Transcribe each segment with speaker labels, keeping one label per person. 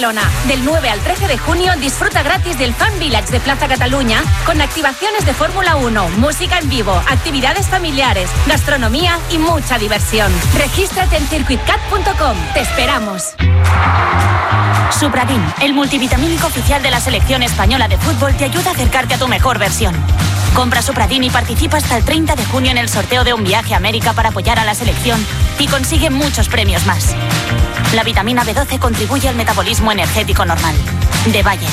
Speaker 1: Del 9 al 13 de junio disfruta gratis del Fan Village de Plaza Cataluña con activaciones de Fórmula 1, música en vivo, actividades familiares, gastronomía y mucha diversión. Regístrate en circuitcat.com. Te esperamos.
Speaker 2: Supradin, el multivitamínico oficial de la selección española de fútbol, te ayuda a acercarte a tu mejor versión. Compra Supradin y participa hasta el 30 de junio en el sorteo de un viaje a América para apoyar a la selección y consigue muchos premios más. La vitamina B12 contribuye al metabolismo energético normal. De Bayer.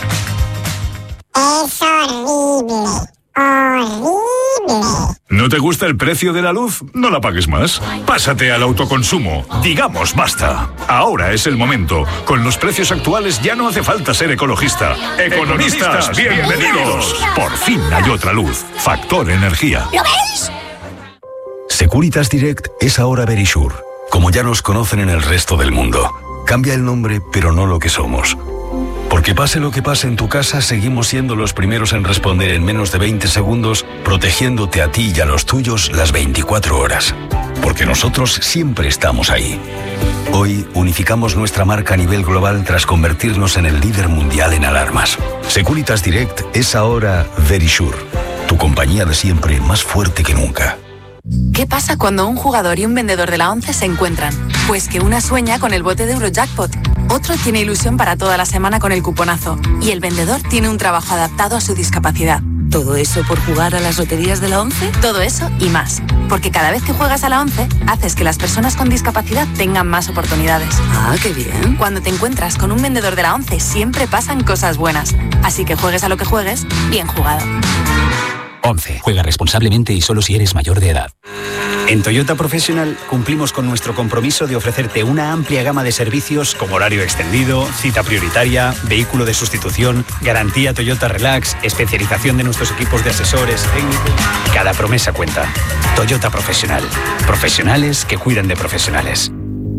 Speaker 3: Es horrible. Horrible.
Speaker 4: ¿No te gusta el precio de la luz? No la pagues más. Pásate al autoconsumo. Digamos basta. Ahora es el momento. Con los precios actuales ya no hace falta ser ecologista. Economistas, bienvenidos. Por fin hay otra luz. Factor Energía.
Speaker 3: ¿Lo veis?
Speaker 5: Securitas Direct es ahora Verisure. Como ya nos conocen en el resto del mundo. Cambia el nombre, pero no lo que somos. Porque pase lo que pase en tu casa, seguimos siendo los primeros en responder en menos de 20 segundos, protegiéndote a ti y a los tuyos las 24 horas. Porque nosotros siempre estamos ahí. Hoy unificamos nuestra marca a nivel global tras convertirnos en el líder mundial en alarmas. Securitas Direct es ahora Verisure, tu compañía de siempre más fuerte que nunca.
Speaker 6: ¿Qué pasa cuando un jugador y un vendedor de la ONCE se encuentran? Pues que una sueña con el bote de Eurojackpot, otro tiene ilusión para toda la semana con el cuponazo y el vendedor tiene un trabajo adaptado a su discapacidad. ¿Todo eso por jugar a las loterías de la ONCE? Todo eso y más. Porque cada vez que juegas a la ONCE, haces que las personas con discapacidad tengan más oportunidades.
Speaker 7: Ah, qué bien.
Speaker 6: Cuando te encuentras con un vendedor de la ONCE, siempre pasan cosas buenas. Así que juegues a lo que juegues, bien jugado.
Speaker 8: 11. Juega responsablemente y solo si eres mayor de edad.
Speaker 9: En Toyota Professional cumplimos con nuestro compromiso de ofrecerte una amplia gama de servicios como horario extendido, cita prioritaria, vehículo de sustitución, garantía Toyota Relax, especialización de nuestros equipos de asesores técnicos. Cada promesa cuenta. Toyota Professional. Profesionales que cuidan de profesionales.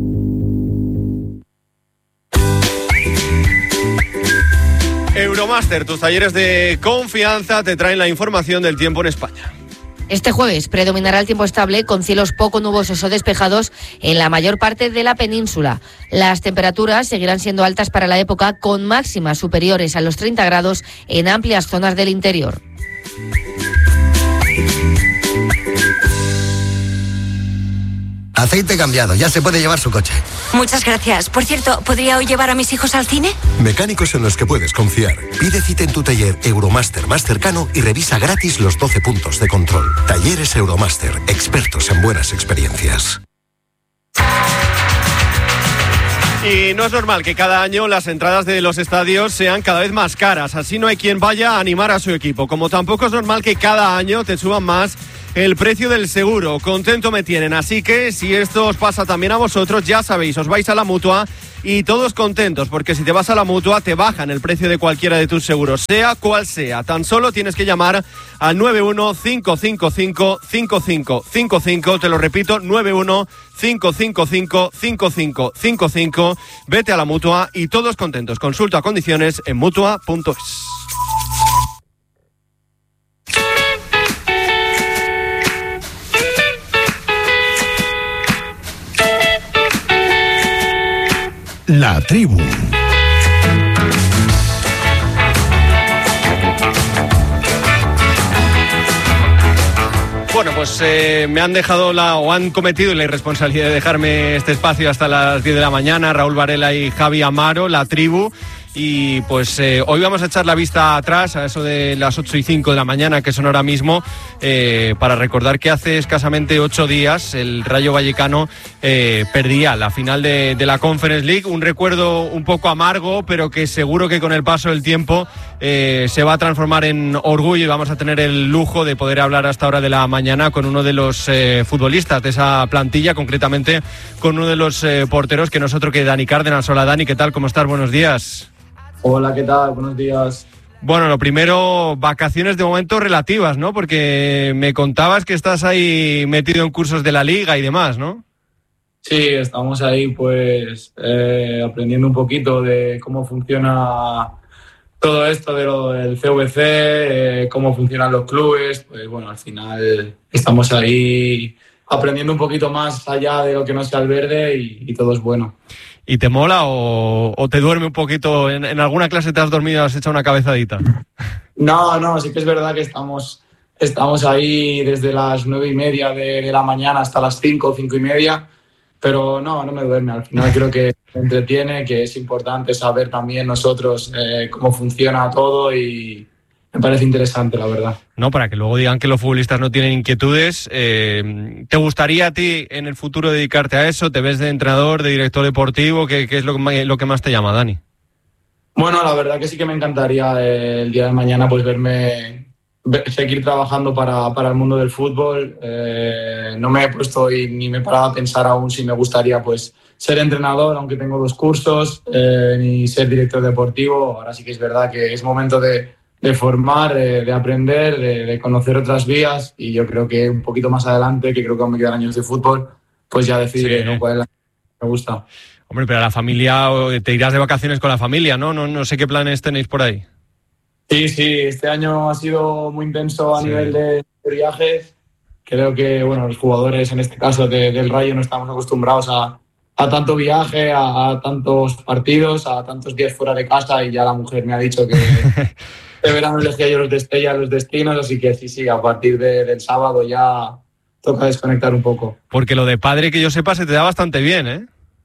Speaker 10: Euromaster, tus talleres de confianza te traen la información del tiempo en España.
Speaker 11: Este jueves predominará el tiempo estable con cielos poco nubosos o despejados en la mayor parte de la península. Las temperaturas seguirán siendo altas para la época, con máximas superiores a los 30 grados en amplias zonas del interior.
Speaker 12: Aceite cambiado, ya se puede llevar su coche.
Speaker 13: Muchas gracias. Por cierto, ¿podría hoy llevar a mis hijos al cine?
Speaker 14: Mecánicos en los que puedes confiar. Pide cita en tu taller Euromaster más cercano y revisa gratis los 12 puntos de control. Talleres Euromaster, expertos en buenas experiencias.
Speaker 10: Y no es normal que cada año las entradas de los estadios sean cada vez más caras. Así no hay quien vaya a animar a su equipo. Como tampoco es normal que cada año te suban más el precio del seguro. Contento me tienen, así que si esto os pasa también a vosotros, ya sabéis, os vais a la Mutua y todos contentos, porque si te vas a la Mutua te bajan el precio de cualquiera de tus seguros, sea cual sea. Tan solo tienes que llamar al 915555555, te lo repito, 915555555. Vete a la Mutua y todos contentos. Consulta condiciones en mutua.es.
Speaker 15: La tribu.
Speaker 10: Bueno, pues me han dejado o han cometido la irresponsabilidad de dejarme este espacio hasta las 10 de la mañana, Raúl Varela y Javi Amaro, La Tribu. Y pues hoy vamos a echar la vista atrás a eso de las 8:05 de la mañana, que son ahora mismo, para recordar que hace escasamente 8 días el Rayo Vallecano perdía la final de la Conference League. Un recuerdo un poco amargo, pero que seguro que con el paso del tiempo se va a transformar en orgullo, y vamos a tener el lujo de poder hablar hasta hora de la mañana con uno de los futbolistas de esa plantilla, concretamente con uno de los porteros, que no es otro que Dani Cárdenas. Hola Dani, ¿qué tal? ¿Cómo estás? Buenos días.
Speaker 16: Hola, ¿qué tal? Buenos días.
Speaker 10: Bueno, lo primero, vacaciones de momento relativas, ¿no? Porque me contabas que estás ahí metido en cursos de la Liga y demás, ¿no?
Speaker 16: Sí, estamos ahí pues aprendiendo un poquito de cómo funciona todo esto del CVC, cómo funcionan los clubes. Pues bueno, al final estamos ahí aprendiendo un poquito más allá de lo que no sea el verde y todo es bueno.
Speaker 10: ¿Y te mola o te duerme un poquito? ¿En alguna clase te has dormido, has echado una cabezadita?
Speaker 16: No, sí que es verdad que estamos ahí desde las 9:30 de la mañana hasta las 5:30, pero no me duerme. Al final creo que me entretiene, que es importante saber también nosotros cómo funciona todo y me parece interesante, la verdad.
Speaker 10: No, para que luego digan que los futbolistas no tienen inquietudes. ¿Te gustaría a ti en el futuro dedicarte a eso? ¿Te ves de entrenador, de director deportivo? ¿Qué es lo que más te llama, Dani?
Speaker 16: Bueno, la verdad que sí que me encantaría el día de mañana pues seguir trabajando para el mundo del fútbol. No me he puesto ni me he parado a pensar aún si me gustaría pues ser entrenador, aunque tengo 2 cursos, ni ser director deportivo. Ahora sí que es verdad que es momento de formar, de aprender, de conocer otras vías, y yo creo que un poquito más adelante, que creo que aún me quedan años de fútbol, pues ya decidiré, ¿no?, cuál es la que me gusta.
Speaker 10: Hombre, pero a la familia, te irás de vacaciones con la familia, ¿no? No sé qué planes tenéis por ahí.
Speaker 16: Sí, este año ha sido muy intenso a nivel de viajes. Creo que, bueno, los jugadores, en este caso del Rayo, no estamos acostumbrados a tanto viaje, a tantos partidos, a tantos días fuera de casa, y ya la mujer me ha dicho que de verano elegía yo los destinos, así que sí, a partir del sábado ya toca desconectar un poco.
Speaker 10: Porque lo de padre, que yo sepa, se te da bastante bien, ¿eh?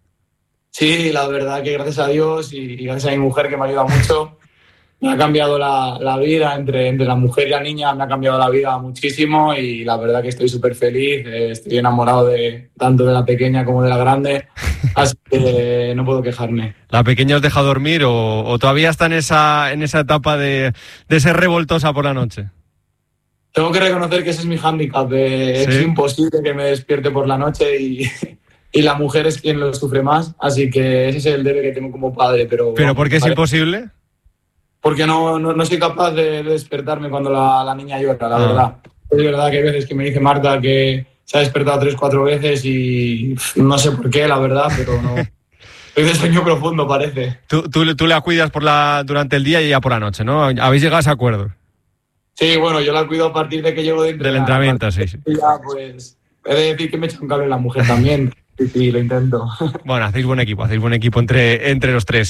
Speaker 16: Sí, la verdad que gracias a Dios y gracias a mi mujer, que me ayuda mucho, me ha cambiado la vida, entre la mujer y la niña me ha cambiado la vida muchísimo, y la verdad que estoy súper feliz, estoy enamorado tanto de la pequeña como de la grande, así que no puedo quejarme.
Speaker 10: ¿La pequeña os deja dormir o todavía está en esa etapa de ser revoltosa por la noche?
Speaker 16: Tengo que reconocer que ese es mi hándicap, es imposible que me despierte por la noche y la mujer es quien lo sufre más, así que ese es el debe que tengo como padre. ¿Pero
Speaker 10: por qué es imposible?
Speaker 16: Porque no soy capaz de despertarme cuando la niña llora, la verdad. Es verdad que hay veces que me dice Marta que se ha despertado 3-4 veces y no sé por qué, la verdad, pero no. Soy de sueño profundo, parece.
Speaker 10: Tú la cuidas durante el día y ya por la noche, ¿no? ¿Habéis llegado a ese acuerdo?
Speaker 16: Sí, bueno, yo la cuido a partir de que llego del
Speaker 10: entrenamiento, sí.
Speaker 16: Ya, pues, he de decir que me echa un cable la mujer también. Sí, lo intento.
Speaker 10: Bueno, hacéis buen equipo entre los tres.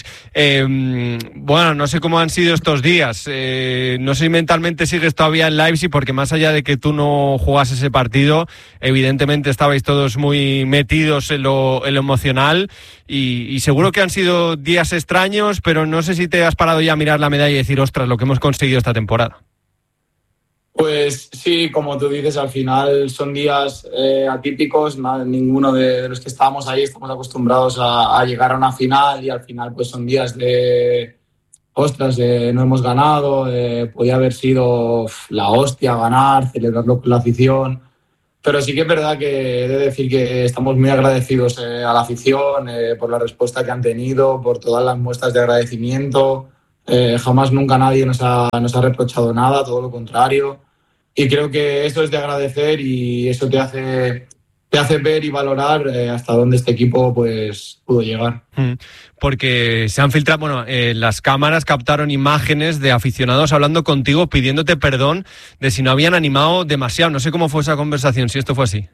Speaker 10: Bueno, no sé cómo han sido estos días. No sé si mentalmente sigues todavía en Leipzig, porque más allá de que tú no jugás ese partido, evidentemente estabais todos muy metidos en lo emocional y seguro que han sido días extraños, pero no sé si te has parado ya a mirar la medalla y decir, ostras, lo que hemos conseguido esta temporada.
Speaker 16: Pues sí, como tú dices, al final son días atípicos. Ninguno de los que estábamos ahí estamos acostumbrados a llegar a una final, y al final pues son días de ostras, no hemos ganado, podía haber sido la hostia ganar, celebrarlo con la afición, pero sí que es verdad que he de decir que estamos muy agradecidos a la afición por la respuesta que han tenido, por todas las muestras de agradecimiento. Jamás nunca nadie nos ha reprochado nada, todo lo contrario. Y creo que eso es de agradecer, y eso te hace ver y valorar hasta dónde este equipo pues pudo llegar.
Speaker 10: Porque se han filtrado, las cámaras captaron imágenes de aficionados hablando contigo, pidiéndote perdón de si no habían animado demasiado. No sé cómo fue esa conversación, si esto fue así.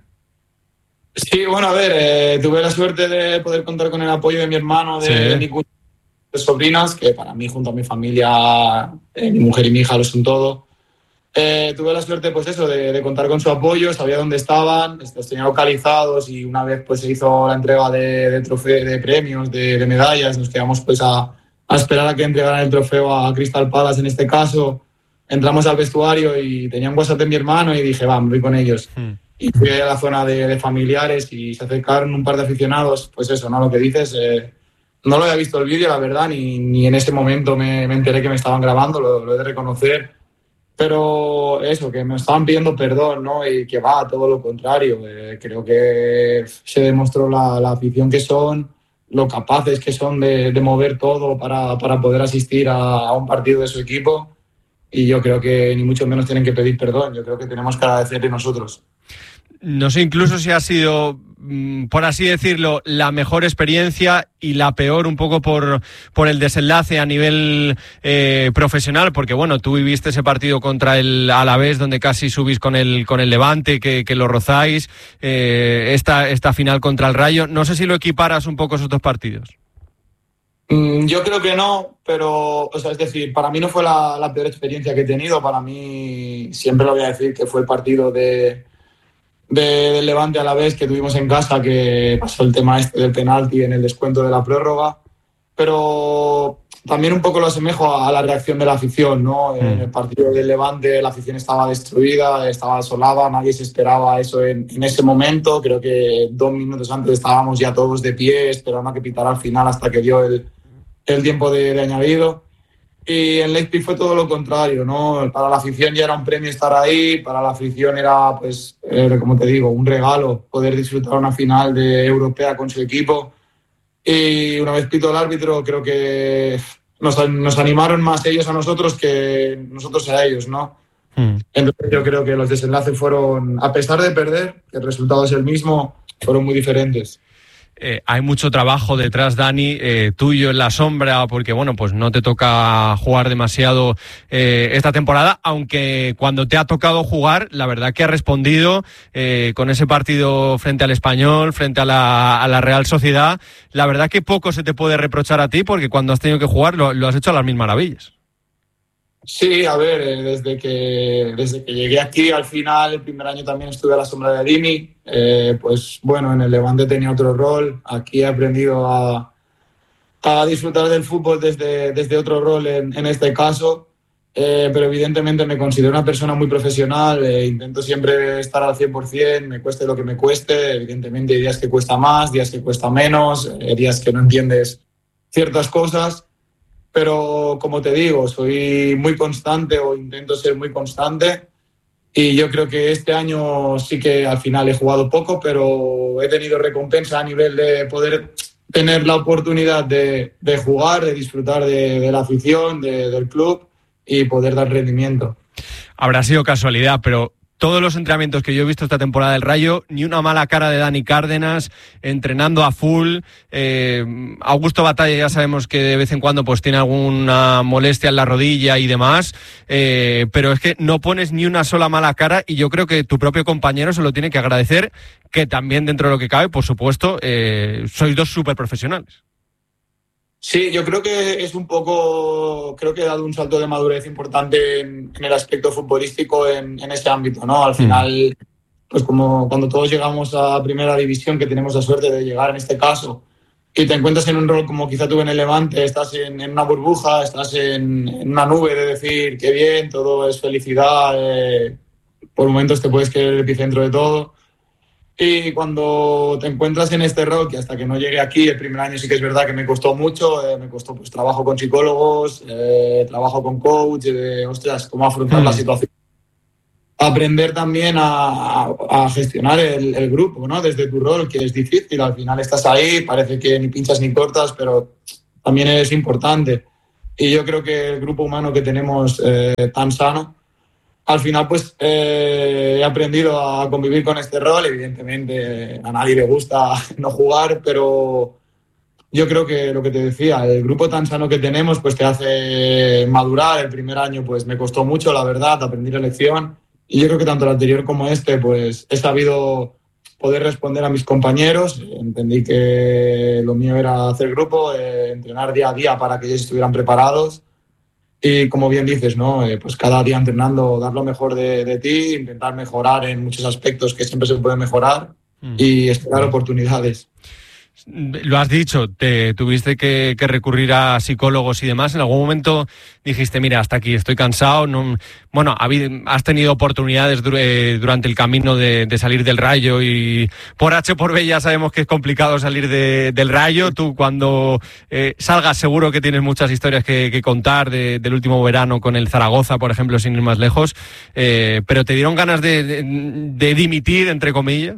Speaker 16: Sí, bueno, a ver, tuve la suerte de poder contar con el apoyo de mi hermano, de mi cuñado, de sobrinas, que para mí, junto a mi familia, mi mujer y mi hija lo son todo. Tuve la suerte pues eso de contar con su apoyo, sabía dónde estaban, los tenía localizados, y una vez pues se hizo la entrega de trofeos, de premios, de medallas, nos quedamos pues a esperar a que entregaran el trofeo a Crystal Palace en este caso. Entramos al vestuario y tenía un WhatsApp de mi hermano y dije, me voy con ellos. Y fui a la zona de familiares y se acercaron un par de aficionados, pues eso, ¿no? Lo que dices, no lo había visto el vídeo, la verdad, ni en ese momento me enteré que me estaban grabando, lo he de reconocer. Pero eso, que me estaban pidiendo perdón, ¿no? Y que todo lo contrario. Creo que se demostró la afición que son, lo capaces que son de mover todo para poder asistir a un partido de su equipo. Y yo creo que ni mucho menos tienen que pedir perdón. Yo creo que tenemos que agradecerle nosotros.
Speaker 10: No sé incluso si ha sido, por así decirlo, la mejor experiencia y la peor un poco por el desenlace a nivel profesional, porque bueno, tú viviste ese partido contra el Alavés donde casi subís con el Levante, que lo rozáis, esta final contra el Rayo. No sé si lo equiparas un poco esos dos partidos.
Speaker 16: Yo creo que no, pero, o sea, es decir, para mí no fue la peor experiencia que he tenido. Para mí, siempre lo voy a decir, que fue el partido del Levante a la vez que tuvimos en casa, que pasó el tema este del penalti en el descuento de la prórroga. Pero también un poco lo asemejo a la reacción de la afición, ¿no? En el partido del Levante la afición estaba destruida, estaba asolada, nadie se esperaba eso en ese momento. Creo que 2 minutos antes estábamos ya todos de pie, esperando a que pitara al final hasta que dio el tiempo de añadido. Y en Leipzig fue todo lo contrario, ¿no? Para la afición ya era un premio estar ahí, para la afición era, pues, como te digo, un regalo poder disfrutar una final de europea con su equipo. Y una vez pitó el árbitro, creo que nos animaron más ellos a nosotros que nosotros a ellos, ¿no? Entonces yo creo que los desenlaces fueron, a pesar de perder, que el resultado es el mismo, fueron muy diferentes.
Speaker 10: Hay mucho trabajo detrás, Dani, tuyo en la sombra, porque bueno, pues no te toca jugar demasiado esta temporada, aunque cuando te ha tocado jugar, la verdad que has respondido con ese partido frente al Español, frente a la Real Sociedad. La verdad que poco se te puede reprochar a ti, porque cuando has tenido que jugar lo has hecho a las mil maravillas.
Speaker 16: Sí, a ver, desde que llegué aquí, al final, el primer año también estuve a la sombra de Dimi. Pues bueno, en el Levante tenía otro rol. Aquí he aprendido a disfrutar del fútbol desde otro rol en este caso. Pero evidentemente me considero una persona muy profesional. Intento siempre estar al 100%, me cueste lo que me cueste. Evidentemente hay días que cuesta más, días que cuesta menos, días que no entiendes ciertas cosas. Pero como te digo, soy muy constante o intento ser muy constante y yo creo que este año sí que al final he jugado poco, pero he tenido recompensa a nivel de poder tener la oportunidad de jugar, de disfrutar de la afición, del club y poder dar rendimiento.
Speaker 10: Habrá sido casualidad, pero todos los entrenamientos que yo he visto esta temporada del Rayo, ni una mala cara de Dani Cárdenas, entrenando a full. Augusto Batalla ya sabemos que de vez en cuando pues tiene alguna molestia en la rodilla y demás, pero es que no pones ni una sola mala cara y yo creo que tu propio compañero se lo tiene que agradecer, que también dentro de lo que cabe, por supuesto, sois dos súper profesionales.
Speaker 16: Sí, yo creo que es un poco, creo que he dado un salto de madurez importante en el aspecto futbolístico en ese ámbito, ¿no? Al final, pues como cuando todos llegamos a primera división, que tenemos la suerte de llegar en este caso, y te encuentras en un rol como quizá tuve en el Levante, estás en una burbuja, estás en una nube de decir qué bien, todo es felicidad, por momentos te puedes creer el epicentro de todo. Y cuando te encuentras en este rol, que hasta que no llegué aquí, el primer año sí que es verdad que me costó mucho, me costó pues trabajo con psicólogos, trabajo con coach, ostras, cómo afrontar la situación. Aprender también a gestionar el grupo, ¿no? Desde tu rol, que es difícil, al final estás ahí, parece que ni pinchas ni cortas, pero también es importante. Y yo creo que el grupo humano que tenemos tan sano, al final pues he aprendido a convivir con este rol. Evidentemente a nadie le gusta no jugar, pero yo creo que lo que te decía, el grupo tan sano que tenemos pues te hace madurar. El primer año pues me costó mucho, la verdad, aprendí la lección y yo creo que tanto el anterior como este pues he sabido poder responder a mis compañeros. Entendí que lo mío era hacer grupo, entrenar día a día para que ellos estuvieran preparados. Y como bien dices, ¿no? Pues cada día entrenando, dar lo mejor de ti, intentar mejorar en muchos aspectos que siempre se pueden mejorar y esperar oportunidades.
Speaker 10: Lo has dicho, te tuviste que recurrir a psicólogos y demás. ¿En algún momento dijiste, mira, hasta aquí, estoy cansado? No, bueno, has tenido oportunidades durante el camino de salir del Rayo y por H o por B ya sabemos que es complicado salir del Rayo. Tú cuando salgas seguro que tienes muchas historias que contar del último verano con el Zaragoza, por ejemplo, sin ir más lejos. ¿Pero te dieron ganas de dimitir, entre comillas?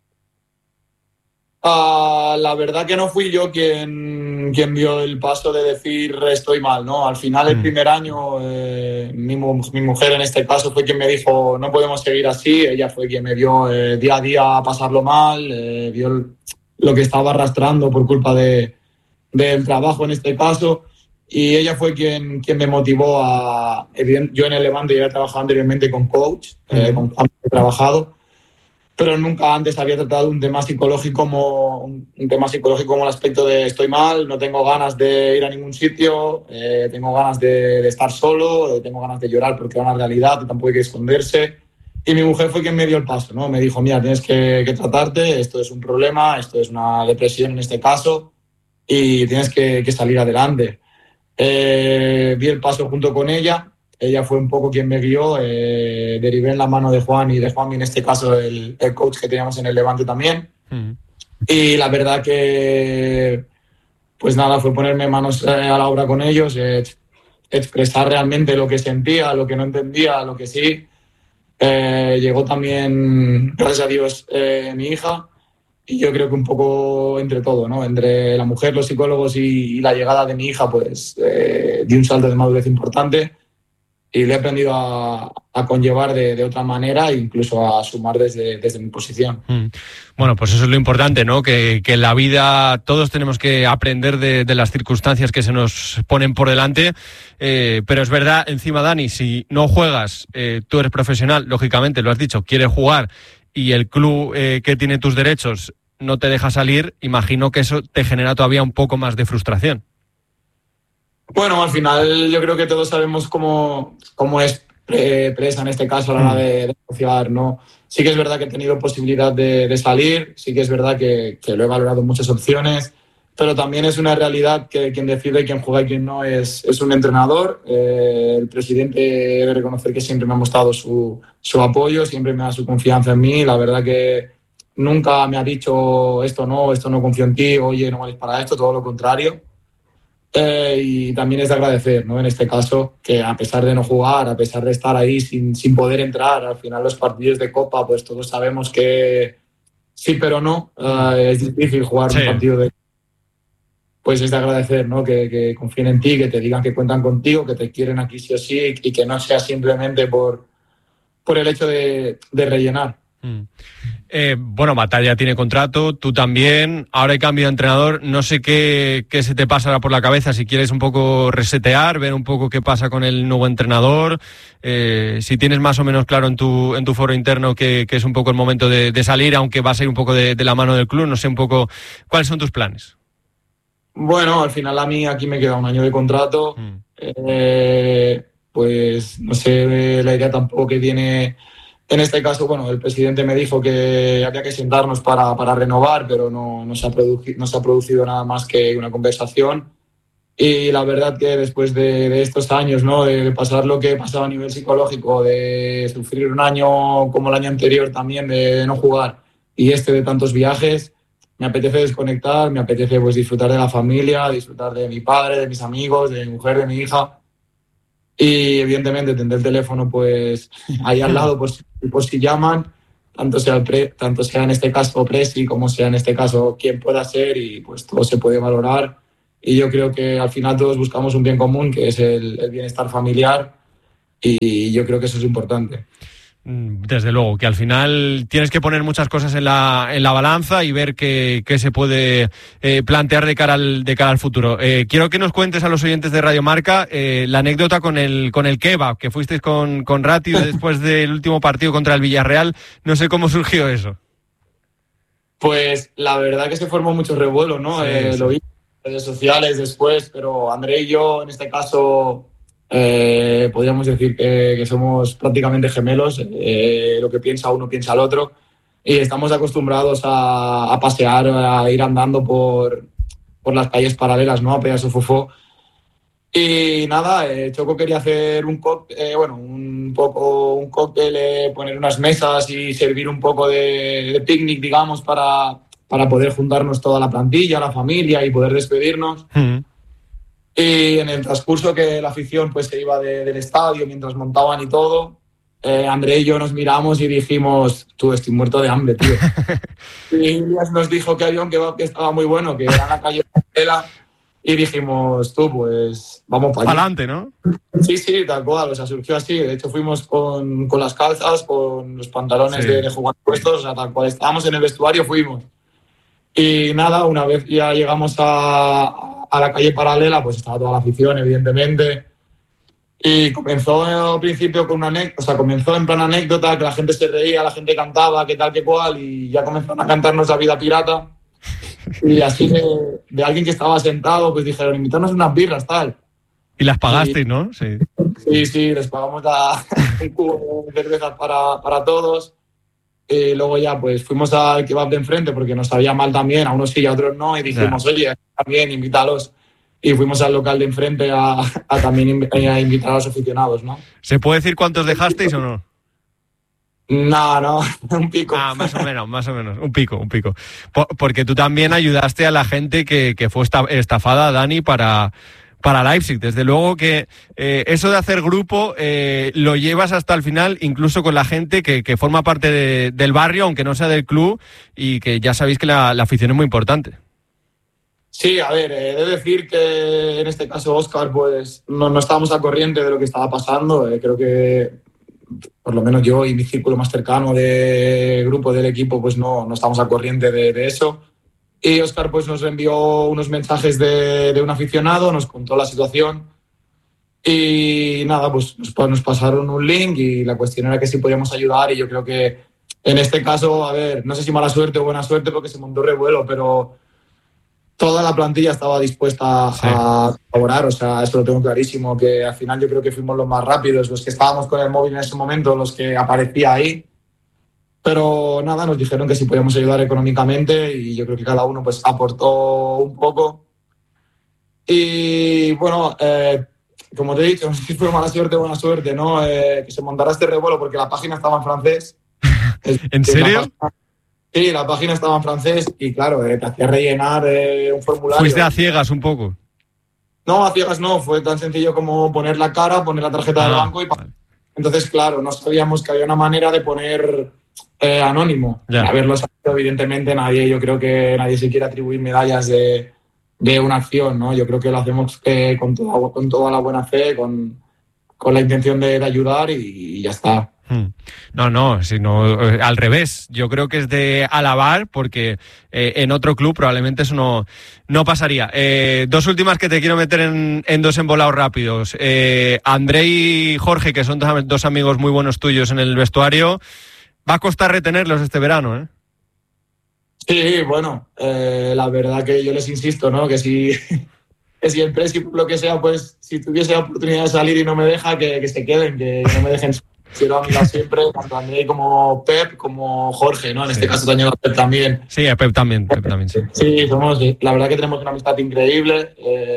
Speaker 16: La verdad que no fui yo quien dio el paso de decir estoy mal, ¿no? Al final, el primer año, mi mujer en este caso fue quien me dijo no podemos seguir así. Ella fue quien me vio día a día pasarlo mal, vio lo que estaba arrastrando por culpa del trabajo en este caso. Y ella fue quien me motivó yo en el Levante ya he trabajado anteriormente con coach, con quien he trabajado. pero nunca antes había tratado un tema psicológico como el aspecto de estoy mal, no tengo ganas de ir a ningún sitio, tengo ganas de estar solo, tengo ganas de llorar porque era una realidad y tampoco hay que esconderse. Y mi mujer fue quien me dio el paso, ¿no? Me dijo, mira, tienes que tratarte, esto es un problema, esto es una depresión en este caso y tienes que salir adelante. Di el paso junto con ella. Ella fue un poco quien me guió, derivé en la mano de Juan y de Juanmi, en este caso el coach que teníamos en el Levante también. Y la verdad que, pues nada, fue ponerme manos a la obra con ellos, expresar realmente lo que sentía, lo que no entendía, lo que sí. Llegó también, gracias a Dios, mi hija, y yo creo que un poco entre todo, ¿no? Entre la mujer, los psicólogos y la llegada de mi hija, pues di un salto de madurez importante. Y le he aprendido a conllevar de otra manera e incluso a sumar desde mi posición.
Speaker 10: Bueno, pues eso es lo importante, ¿no? Que en la vida todos tenemos que aprender de las circunstancias que se nos ponen por delante. Pero es verdad, encima, Dani, si no juegas, tú eres profesional, lógicamente, lo has dicho, quieres jugar y el club que tiene tus derechos no te deja salir, imagino que eso te genera todavía un poco más de frustración.
Speaker 16: Bueno, al final yo creo que todos sabemos cómo es Presa en este caso a la hora de negociar, ¿no? Sí que es verdad que he tenido posibilidad de salir, sí que es verdad que lo he valorado en muchas opciones, pero también es una realidad que quien decide quién juega y quién no es un entrenador. El presidente debe reconocer que siempre me ha mostrado su apoyo, siempre me da su confianza en mí. La verdad que nunca me ha dicho esto no confío en ti, oye, no vales para esto, todo lo contrario. Y también es de agradecer, ¿no? En este caso, que a pesar de no jugar, a pesar de estar ahí sin poder entrar, al final los partidos de Copa, pues todos sabemos que sí, pero no. Es difícil jugar un partido de... Pues es de agradecer, ¿no? Que confíen en ti, que te digan que cuentan contigo, que te quieren aquí sí o sí y que no sea simplemente por el hecho de rellenar.
Speaker 10: Bueno, Batalla tiene contrato, tú también, ahora hay cambio de entrenador, no sé qué se te pasa por la cabeza, si quieres un poco resetear, ver un poco qué pasa con el nuevo entrenador, si tienes más o menos claro en tu foro interno que es un poco el momento de salir, aunque va a ser un poco de la mano del club, no sé un poco cuáles son tus planes.
Speaker 16: Bueno, al final a mí aquí me queda un año de contrato, pues no sé la idea tampoco que tiene. En este caso, bueno, el presidente me dijo que había que sentarnos para renovar, pero no se ha producido nada más que una conversación. Y la verdad que después de estos años, ¿no? De pasar lo que he pasado a nivel psicológico, de sufrir un año como el año anterior también, de no jugar, y de tantos viajes, me apetece desconectar, me apetece pues disfrutar de la familia, disfrutar de mi padre, de mis amigos, de mi mujer, de mi hija. Y evidentemente tendré el teléfono pues ahí al lado por si llaman, tanto sea en este caso Presi como sea en este caso quien pueda ser, y pues todo se puede valorar. Y yo creo que al final todos buscamos un bien común, que es el bienestar familiar, y yo creo que eso es importante.
Speaker 10: Desde luego, que al final tienes que poner muchas cosas en la balanza y ver qué se puede plantear de cara al futuro. Quiero que nos cuentes a los oyentes de Radio Marca la anécdota con el kebab, que fuisteis con Rati después del último partido contra el Villarreal. No sé cómo surgió eso.
Speaker 16: Pues la verdad que se formó mucho revuelo, ¿no? Sí. Lo vi en redes sociales después, pero André y yo, en este caso... podríamos decir que somos prácticamente gemelos, lo que piensa uno piensa el otro, y estamos acostumbrados a pasear, a ir andando por las calles paralelas, ¿no? A pegar su fofó. Y nada, Choco quería hacer un cóctel, poner unas mesas y servir un poco de picnic, digamos, para poder juntarnos toda la plantilla, la familia y poder despedirnos. Y en el transcurso que la afición pues se iba del estadio mientras montaban y todo, André y yo nos miramos y dijimos, tú, estoy muerto de hambre, tío. Y nos dijo que había un kebab que estaba muy bueno, que era en la calle Portela, y dijimos, tú, pues vamos para allá.
Speaker 10: Adelante, ¿no?
Speaker 16: Sí, tal cual, o sea, surgió así. De hecho, fuimos con las calzas, con los pantalones de jugar puestos, o sea, tal cual. Estábamos en el vestuario, fuimos. Y nada, una vez ya llegamos a la calle paralela, pues estaba toda la afición, evidentemente. Y comenzó al principio con una anécdota, o sea, comenzó en plan anécdota, que la gente se reía, la gente cantaba, que tal, que cual, y ya comenzaron a cantarnos La Vida Pirata. Y así de alguien que estaba sentado, pues dijeron, invitarnos unas birras, tal.
Speaker 10: Y las pagasteis, ¿no? Sí.
Speaker 16: Sí, les pagamos un cubo de cervezas para todos. Y luego ya pues fuimos al kebab de enfrente porque nos sabía mal también, a unos sí y a otros no, y dijimos, oye, también invítalos. Y fuimos al local de enfrente a también a invitar a los aficionados, ¿no?
Speaker 10: ¿Se puede decir cuántos dejasteis o no?
Speaker 16: No, un pico.
Speaker 10: Más o menos, un pico. Porque tú también ayudaste a la gente que fue estafada, Dani, para Leipzig. Desde luego que eso de hacer grupo lo llevas hasta el final, incluso con la gente que forma parte del barrio, aunque no sea del club, y que ya sabéis que la afición es muy importante.
Speaker 16: Sí, a ver, he de decir que en este caso Óscar, pues no estábamos al corriente de lo que estaba pasando. Creo que por lo menos yo y mi círculo más cercano de grupo del equipo, pues no estamos al corriente de eso. Y Óscar pues nos envió unos mensajes de un aficionado, nos contó la situación y nada, pues nos pasaron un link y la cuestión era que sí podíamos ayudar, y yo creo que en este caso, a ver, no sé si mala suerte o buena suerte porque se montó revuelo, pero toda la plantilla estaba dispuesta a colaborar, o sea, eso lo tengo clarísimo, que al final yo creo que fuimos los más rápidos, los que estábamos con el móvil en ese momento, los que aparecía ahí. Pero nada, nos dijeron que sí podíamos ayudar económicamente y yo creo que cada uno pues aportó un poco. Y bueno, como te he dicho, no sé si fue mala suerte o buena suerte, ¿no? Que se montara este revuelo porque la página estaba en francés.
Speaker 10: ¿En serio?
Speaker 16: Sí, la página estaba en francés y claro, te hacía rellenar un formulario.
Speaker 10: ¿Fuiste a ciegas un poco?
Speaker 16: No, a ciegas no, fue tan sencillo como poner la cara, poner la tarjeta del banco y... Entonces, claro, no sabíamos que había una manera de poner anónimo. Haberlo sabido, evidentemente, yo creo que nadie se quiere atribuir medallas de una acción, ¿no? Yo creo que lo hacemos con toda la buena fe, con la intención de ayudar y ya está.
Speaker 10: No, sino al revés. Yo creo que es de alabar porque en otro club probablemente eso no pasaría. Dos últimas que te quiero meter en dos embolados rápidos. André y Jorge, que son dos amigos muy buenos tuyos en el vestuario, va a costar retenerlos este verano, ¿eh?
Speaker 16: Sí, bueno, la verdad que yo les insisto, ¿no? Que si el Presi, lo que sea, pues si tuviese la oportunidad de salir y no me deja, que se queden, que no me dejen. Quiero a mi lado siempre, tanto André como Pep, como Jorge, ¿no? En este caso también a Pep también.
Speaker 10: Sí, a Pep también, sí.
Speaker 16: Sí, la verdad que tenemos una amistad increíble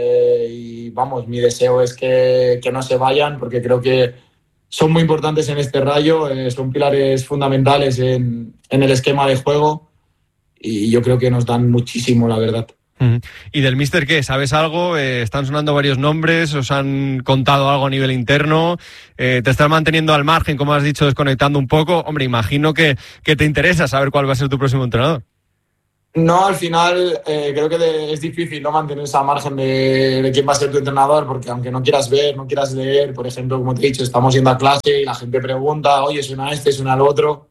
Speaker 16: y vamos, mi deseo es que no se vayan porque creo que son muy importantes en este Rayo, son pilares fundamentales en el esquema de juego y yo creo que nos dan muchísimo, la verdad.
Speaker 10: ¿Y del míster qué? ¿Sabes algo? ¿Están sonando varios nombres? ¿Os han contado algo a nivel interno? ¿Te estás manteniendo al margen, como has dicho, desconectando un poco? Hombre, imagino que te interesa saber cuál va a ser tu próximo entrenador.
Speaker 16: No, al final creo que es difícil no mantenerse al margen de quién va a ser tu entrenador, porque aunque no quieras ver, no quieras leer, por ejemplo, como te he dicho, estamos yendo a clase y la gente pregunta, oye, suena este, suena el otro.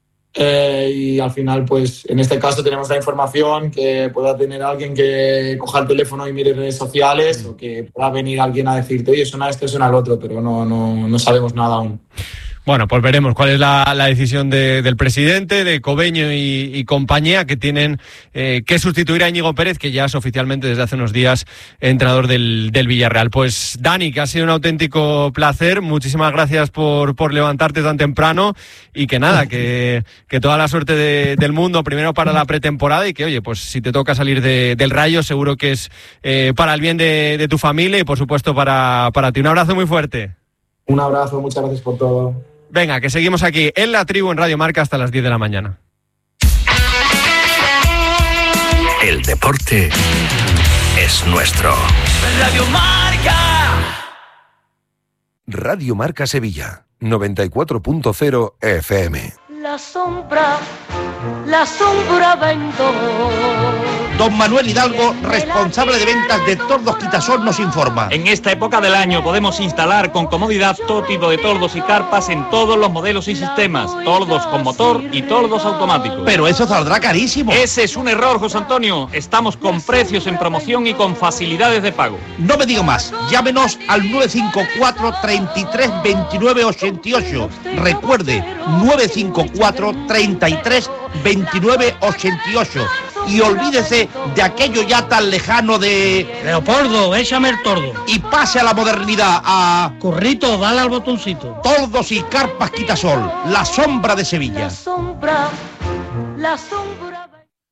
Speaker 16: Y al final, pues en este caso tenemos la información que pueda tener alguien que coja el teléfono y mire redes sociales o que pueda venir alguien a decirte, oye, suena este, suena el otro, pero no sabemos nada aún.
Speaker 10: Bueno, pues veremos cuál es la decisión del presidente, de Cobeño y compañía, que tienen que sustituir a Íñigo Pérez, que ya es oficialmente desde hace unos días entrenador del Villarreal. Pues Dani, que ha sido un auténtico placer, muchísimas gracias por levantarte tan temprano y que nada, que toda la suerte del mundo, primero para la pretemporada y que, oye, pues si te toca salir del Rayo, seguro que es para el bien de tu familia y por supuesto para ti. Un abrazo muy fuerte.
Speaker 16: Un abrazo, muchas gracias por todo.
Speaker 10: Venga, que seguimos aquí en La Tribu, en Radio Marca, hasta las 10 de la mañana.
Speaker 5: El deporte es nuestro.
Speaker 7: Radio Marca.
Speaker 14: Radio Marca Sevilla, 94.0 FM.
Speaker 17: La sombra la sombra vendo.
Speaker 18: Don Manuel Hidalgo, responsable de ventas de Tordos Quitasol, nos informa.
Speaker 19: En esta época del año podemos instalar con comodidad todo tipo de tordos y carpas en todos los modelos y sistemas. Tordos con motor y tordos automáticos.
Speaker 18: Pero eso saldrá carísimo.
Speaker 19: Ese es un error, José Antonio. Estamos con precios en promoción y con facilidades de pago.
Speaker 18: No me digo más. Llámenos al 954 33 29 88. Recuerde, 954 33 29 88. Y olvídese de aquello ya tan lejano de...
Speaker 20: Leopoldo, échame el tordo.
Speaker 18: Y pase a la modernidad, a...
Speaker 20: Corrito, dale al botoncito.
Speaker 18: Tordos y carpas Quitasol, la sombra de Sevilla.
Speaker 17: La sombra...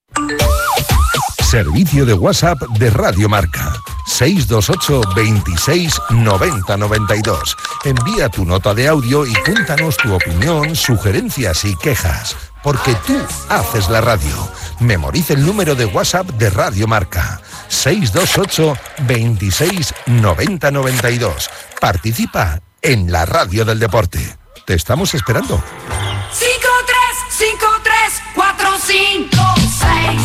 Speaker 15: Servicio de WhatsApp de Radio Marca. 628 26 90 92. Envía tu nota de audio y cuéntanos tu opinión, sugerencias y quejas. Porque tú haces la radio. Memoriza el número de WhatsApp de Radio Marca. 628 26 90 92. Participa en la radio del deporte. Te estamos esperando.
Speaker 17: 5-3-5-3-4-5-6.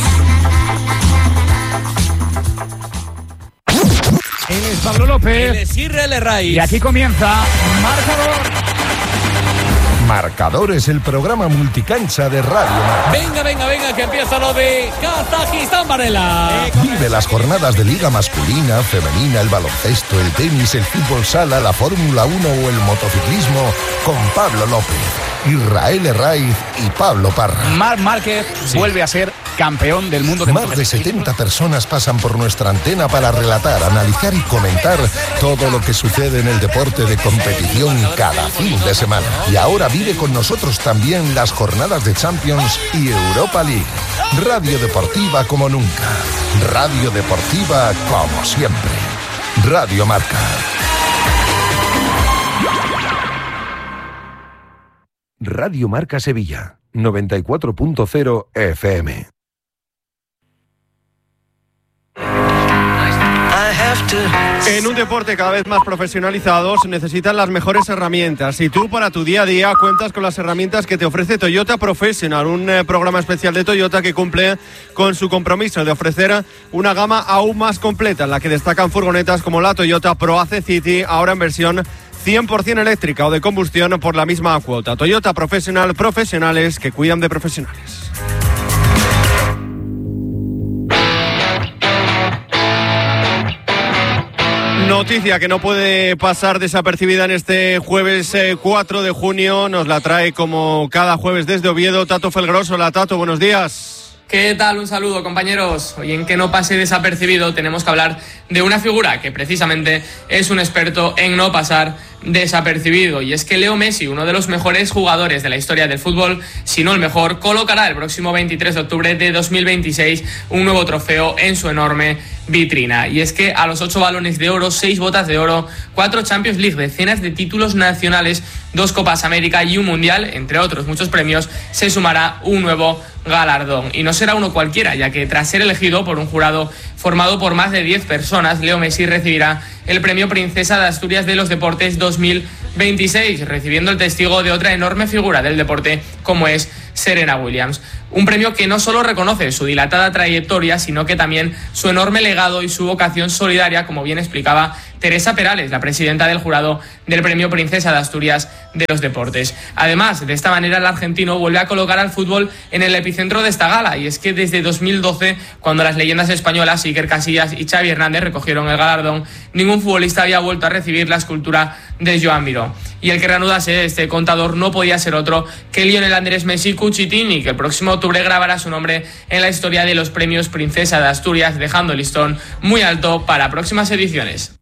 Speaker 21: Él es Pablo López.
Speaker 22: Él es Israel Herraiz.
Speaker 21: Y aquí comienza Marcador.
Speaker 15: Marcador es el programa multicancha de Radio Marca.
Speaker 22: Venga, que empieza lo de Kazajistán, Varela.
Speaker 15: Vive las jornadas de Liga masculina, femenina, el baloncesto, el tenis, el fútbol sala, la Fórmula 1 o el motociclismo con Pablo López, Israel Herraiz y Pablo Parra.
Speaker 21: Marc Márquez vuelve a ser campeón del mundo de
Speaker 15: Más de 70 personas pasan por nuestra antena para relatar, analizar y comentar todo lo que sucede en el deporte de competición cada fin de semana. Y ahora vive con nosotros también las jornadas de Champions y Europa League. Radio deportiva como nunca. Radio deportiva como siempre. Radio Marca. Radio Marca Sevilla, 94.0 FM.
Speaker 10: En un deporte cada vez más profesionalizado se necesitan las mejores herramientas y tú para tu día a día cuentas con las herramientas que te ofrece Toyota Professional, un programa especial de Toyota que cumple con su compromiso de ofrecer una gama aún más completa en la que destacan furgonetas como la Toyota ProAce City, ahora en versión 100% eléctrica o de combustión por la misma cuota. Toyota Professional, profesionales que cuidan de profesionales. Noticia que no puede pasar desapercibida en este jueves 4 de junio. Nos la trae como cada jueves desde Oviedo Tato Felgroso. Hola Tato, buenos días.
Speaker 23: ¿Qué tal? Un saludo, compañeros. Hoy en Que no pase desapercibido tenemos que hablar de una figura que precisamente es un experto en no pasar desapercibido, y es que Leo Messi, uno de los mejores jugadores de la historia del fútbol, si no el mejor, colocará el próximo 23 de octubre de 2026 un nuevo trofeo en su enorme vitrina. Y es que a los 8 balones de oro, 6 botas de oro, 4 Champions League, decenas de títulos nacionales, 2 Copas América y un Mundial, entre otros muchos premios, se sumará un nuevo galardón. Y no será uno cualquiera, ya que tras ser elegido por un jurado formado por más de 10 personas, Leo Messi recibirá el premio Princesa de Asturias de los Deportes 2026, recibiendo el testigo de otra enorme figura del deporte como es Serena Williams. Un premio que no solo reconoce su dilatada trayectoria, sino que también su enorme legado y su vocación solidaria, como bien explicaba Teresa Perales, la presidenta del jurado del premio Princesa de Asturias de los Deportes. Además, de esta manera el argentino vuelve a colocar al fútbol en el epicentro de esta gala, y es que desde 2012, cuando las leyendas españolas Iker Casillas y Xavi Hernández recogieron el galardón, ningún futbolista había vuelto a recibir la escultura de Joan Miró. Y el que reanudase este contador no podía ser otro que Lionel Andrés Messi Cuchitini, que el próximo octubre grabará su nombre en la historia de los premios Princesa de Asturias, dejando el listón muy alto para próximas ediciones.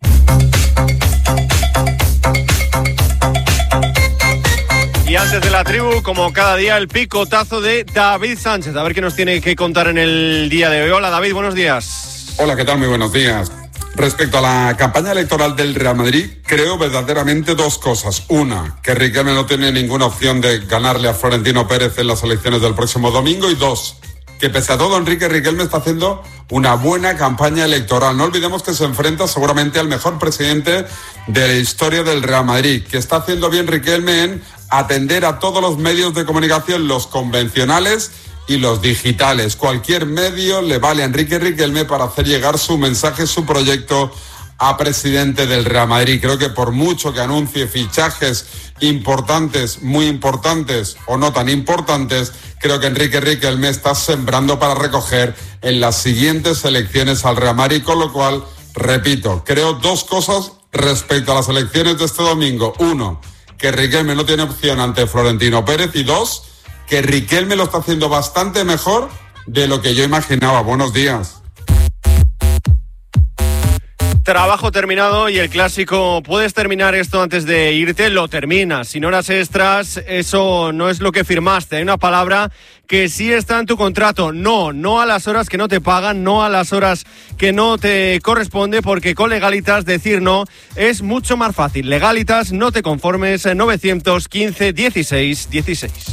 Speaker 10: Y antes de la tribu, como cada día, el picotazo de David Sánchez. A ver qué nos tiene que contar en el día de hoy. Hola David, buenos días.
Speaker 24: Hola, ¿qué tal? Muy buenos días. Respecto a la campaña electoral del Real Madrid, creo verdaderamente dos cosas. Una, que Riquelme no tiene ninguna opción de ganarle a Florentino Pérez en las elecciones del próximo domingo. Y dos, que pese a todo, Enrique Riquelme está haciendo una buena campaña electoral. No olvidemos que se enfrenta seguramente al mejor presidente de la historia del Real Madrid, que está haciendo bien Riquelme en atender a todos los medios de comunicación, los convencionales y los digitales. Cualquier medio le vale a Enrique Riquelme para hacer llegar su mensaje, su proyecto a presidente del Real Madrid. Creo que por mucho que anuncie fichajes importantes, muy importantes o no tan importantes, creo que Enrique Riquelme está sembrando para recoger en las siguientes elecciones al Real Madrid, con lo cual, repito, creo dos cosas respecto a las elecciones de este domingo. Uno, que Riquelme no tiene opción ante Florentino Pérez, y dos, que Riquelme lo está haciendo bastante mejor de lo que yo imaginaba. Buenos días.
Speaker 10: Trabajo terminado y el clásico, puedes terminar esto antes de irte, lo terminas. Sin horas extras, eso no es lo que firmaste. Hay una palabra que sí está en tu contrato. No a las horas que no te pagan, no a las horas que no te corresponde, porque con Legalitas decir no es mucho más fácil. Legalitas, no te conformes, 915 16 16.